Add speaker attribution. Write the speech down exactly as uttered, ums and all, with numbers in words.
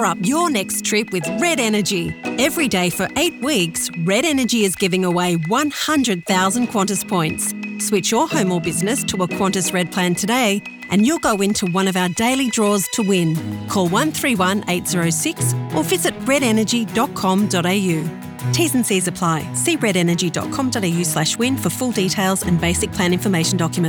Speaker 1: up your next trip with Red Energy. Every day for eight weeks, Red Energy is giving away one hundred thousand Qantas points. Switch your home or business to a Qantas Red plan today and you'll go into one of our daily draws to win. Call one three one eight zero six or visit red energy dot com dot a u. T's and C's apply. See red energy dot com dot a u slash win for full details and basic plan information documents.